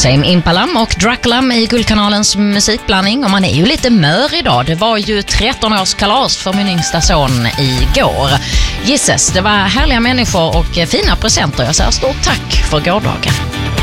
Tame Impala och Dracula i Guldkanalens musikblandning. Och man är ju lite mör idag. Det var ju 13 års kalas för min yngsta son igår. Gisses, det var härliga människor och fina presenter. Jag säger stort tack för gårdagen.